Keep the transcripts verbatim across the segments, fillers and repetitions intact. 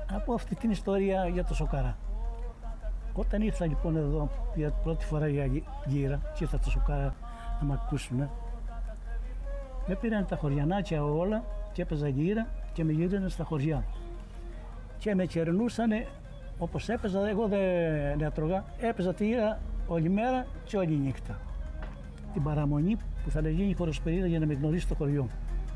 από αυτή την ιστορία για το Σοκαρά. Όταν ήρθα λοιπόν εδώ για πρώτη φορά για γύρα και ήρθα το Σοκαρά να με ακούσουν, με πήραν τα χωριανάκια όλα και έπαιζα γύρα και με γύριναν στα χωριά. Και με κερνούσανε όπως έπαιζα, εγώ δεν έτρωγα, έπαιζα τη γύρα όλη μέρα και όλη νύχτα. Την παραμονή που θα γίνει η χωροσπερίδα για να με γνωρίσει το χωριό.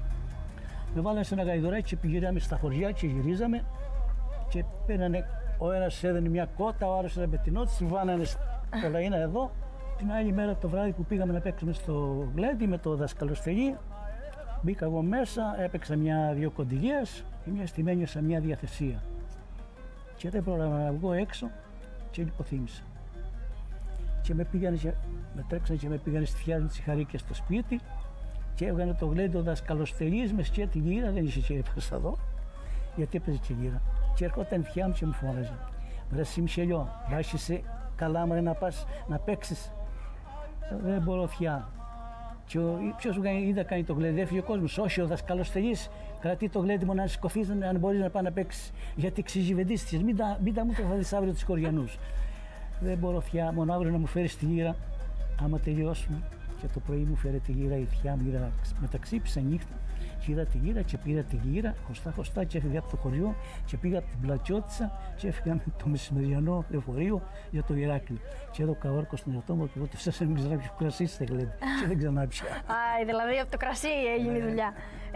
Με βάλανε σε ένα γαϊδουράκι και πηγαίναμε στα χωριά και γυρίζαμε και πήρανε, ο ένας έδαινε μια κότα, ο άλλος έδαινε την νότη, βάνανε στο λαϊνα εδώ. Την άλλη μέρα το βράδυ που πήγαμε να παίξουμε στο γλέντι με το δασκαλοστελί, μπήκα εγώ μέσα, έπαιξα μια-δύο κοντιλιές και μια στιγμή ένιωσα μια διαθεσία. Και δεν πρόλαβα να βγω έξω και λιποθύμησα. Και με πήγανε, και, με τρέξανε και με πήγανε στη θεία μου τη Χαρίκια στο σπίτι και έβγανε το γλέντι ο δασκαλοστελής με σκέτη γύρα, δεν είχε και έπαιξα εδώ, γιατί έπαιζε και γύρα. Και έρχονταν η θεία μου και μου φώναζε. Βρε Σιμψελιό, βάζεσαι καλά μωρέ να πας να παίξεις. Δεν μπορώ θεία. Και ποιος μου είδα κάνει το γλέντι, έφυγε ο κόσμος. Όχι, ο δασκαλοστελής κρατεί το γλέντι μου να σηκωθείς, αν μπορείς να πάει να παίξεις. Γιατί ξεζιβεντίστηκες, μην τα, μην τα μου τροφαδείς αύριο τους χωριανούς. Δεν μπορώ θεία, μόνο αύριο να μου φέρεις τη γύρα, άμα τελειώσουμε. Και το πρωί μου φέρε τη γύρα η θεία μου, είδα, μεταξύπησα νύχτα και είδα τη γύρα και πήρα τη γύρα χωστά χωστά και έφυγα από το χωριό και πήγα από την Πλατσιώτισσα και έφυγα με το μεσημεριανό λεωφορείο για το Ηράκλειο. Και έδωκα όρκο στον εαυτό μου και εγώ το σας έμεινε να πιω κρασί στα γλέντι και δεν ξανά πια. Α, δηλαδή από το κρασί έγινε η δουλειά.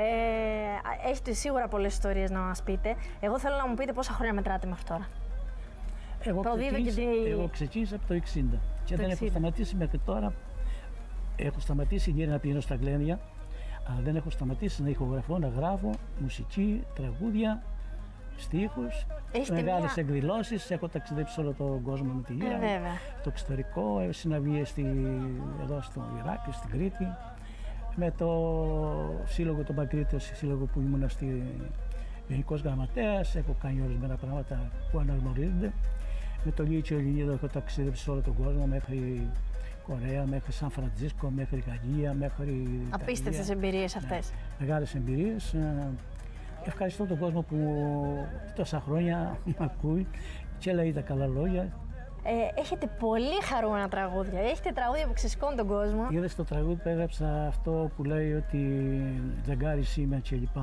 Ε, έχετε σίγουρα πολλές ιστορίες να μας πείτε. Εγώ θέλω να μου πείτε πόσα χρόνια μετράτε μέχρι τώρα. Εγώ ξεκίνησα, τη... εγώ ξεκίνησα από το εξήντα και δεν έχω σταματήσει μέχρι τώρα. Έχω σταματήσει γύρω να πηγαίνω στα γλένδια, αλλά δεν έχω σταματήσει να ηχογραφώ, να γράφω μουσική, τραγούδια, στίχους, μεγάλες μια... εκδηλώσεις. Έχω ταξιδέψει όλο τον κόσμο με τη γύρα, ε, στο εξωτερικό, συναυλίες στη... εδώ στο Ηράκλειο, στην Κρήτη, με το σύλλογο των Παγκρίτων, σύλλογο που ήμουν στη Γενικός Γραμματέας, έχω κάνει ορισμένα πράγματα που αναγνωρίζονται. Με το Λύκειο Ελληνίδα έχω ταξιδέψει όλο τον κόσμο, μέχρι Κορέα, μέχρι Σαν Φραντζίσκο, μέχρι Γαλλία, μέχρι. Απίστευτες εμπειρίες αυτές. Ναι, μεγάλες εμπειρίες. Ευχαριστώ τον κόσμο που τόσα χρόνια με ακούει και λέει τα καλά λόγια. Ε, έχετε πολύ χαρούμενα τραγούδια. Έχετε τραγούδια που ξεσηκώνουν τον κόσμο. Είδες το τραγούδι που έγραψα αυτό που λέει ότι τζαγκάρις είμαι κλπ.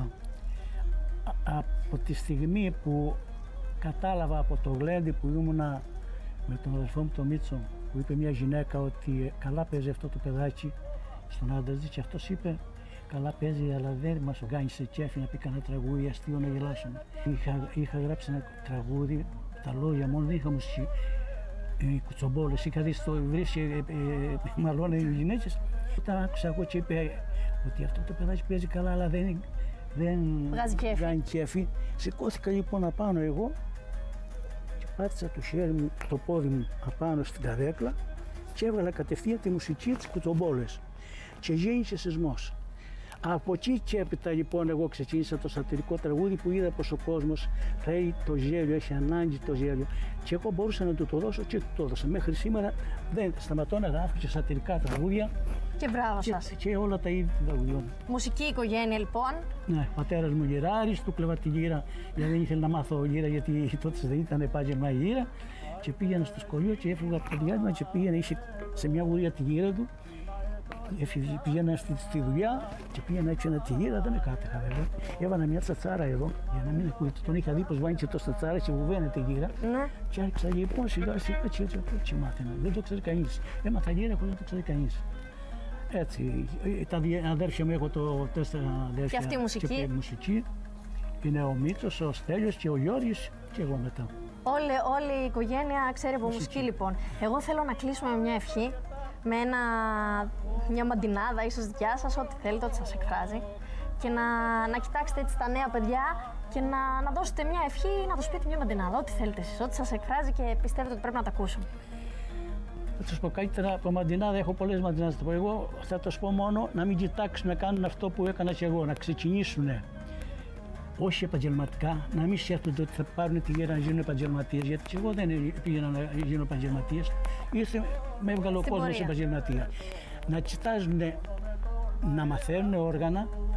Από τη στιγμή που κατάλαβα από το γλέντι που ήμουνα με τον αδελφό μου τον Μίτσο, που είπε μια γυναίκα ότι καλά παίζει αυτό το παιδάκι στον άντρα της και αυτός είπε καλά παίζει αλλά δεν μας κάνει σε κέφι να πει κανένα τραγούδι αστείο να γελάσουμε. Είχα, είχα γράψει ένα τραγούδι, τα λόγια μόνο δεν είχα μουσική, ε, κουτσομπόλες, είχα δει στο βρύσι ε, ε, ε, μαλώνε οι γυναίκες. Όταν άκουσα εγώ και είπε ότι αυτό το παιδάκι παίζει καλά αλλά δεν, δεν κάνει κέφι. Σηκώθηκα λοιπόν απάνω εγώ και πάτησα το χέρι μου, το πόδι μου απάνω στην καρέκλα και έβγαλα κατευθείαν τη μουσική της κουτσομπόλες και γέννησε σεισμός. Από εκεί και έπειτα λοιπόν εγώ ξεκίνησα το σατυρικό τραγούδι που είδα πως ο κόσμος θέλει το γέλιο, έχει ανάγκη το γέλιο και εγώ μπορούσα να του το δώσω και του το έδωσα. Μέχρι σήμερα δεν σταματώ να γράφω και σατυρικά τραγούδια. Και μπράβο και, σας. Και όλα τα είδη των τραγουδιών. Μουσική οικογένεια λοιπόν. Ναι, πατέρας μου γυράρης, του κλέβα τη γύρα γιατί δεν ήθελε να μάθω γύρα γιατί τότε δεν ήταν επάγγελμα η γύρα και πήγαινα στο σχολείο και έφυγα από το διάστημα και πήγαινα, είχε σε μια γουρία τη γύρα του. Πήγαινα στη, στη δουλειά και πήγαινα έξω ένα τη γύρα, δεν με κάτεχα βέβαια. Έβανα μια τσατσάρα εδώ για να μην ακούγεται. Τον είχα δει πως βάνει και το τσατσάρα και βουβαίνε τη γύρα. Ναι. Και άρχισα λοιπόν σιγά σιγά έτσι έτσι έτσι μάθαινα. Δεν το ξέρει κανείς. Έμαθα γύρα χωρίς να το ξέρει κανείς. Έτσι, τα αδέρφια μου έχω το τέσσερα αδέρφια. Και αυτή η μουσική. Και μουσική. Είναι ο Μίτσος, ο Στέλιος και ο Γιώργης και εγώ μετά. Όλη, όλη η οικογένεια ξέρει από μουσική. μουσική λοιπόν. Εγώ θέλω να κλείσουμε με μια ευχή. Με ένα, μια μαντινάδα, ίσως δικιά σας, ό,τι θέλετε, ό,τι σας εκφράζει. Και να, να κοιτάξετε έτσι τα νέα παιδιά και να, να δώσετε μια ευχή ή να τους πείτε μια μαντινάδα, ό,τι θέλετε εσείς, ό,τι σας εκφράζει και πιστεύετε ότι πρέπει να τα ακούσουν. Θα τους πω καλύτερα από μαντινάδα, έχω πολλές μαντινάδες. Εγώ θα τους πω μόνο να μην κοιτάξουν να κάνουν αυτό που έκανα και εγώ, να ξεκινήσουν. Όχι επαγγελματικά, να μην σκέφτονται ότι θα πάρουν τη γύρα να γίνουν επαγγελματίες, γιατί και εγώ δεν πήγαινα να γίνω επαγγελματίες. Ήρθε, με έβγαλε ο κόσμος επαγγελματία. Να κοιτάζουν να μαθαίνουν όργανα,